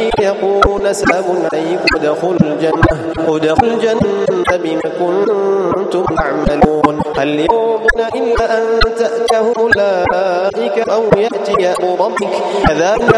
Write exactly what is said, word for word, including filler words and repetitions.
يقولون سلام عليكم ادخلوا الجنة ادخلوا الجنة بما كنتم تعملون هل ينظرون إلا أن تأتيهم الملائكة أو يأتي أمر ربك كذلك